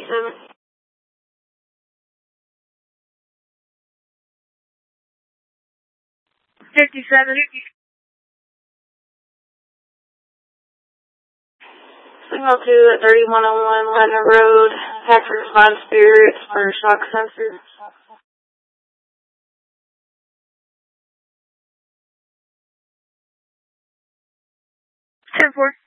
57. 57. Signal 2 at 3101 Ladner Road. Packer respond spirits for shock sensor. 10-4.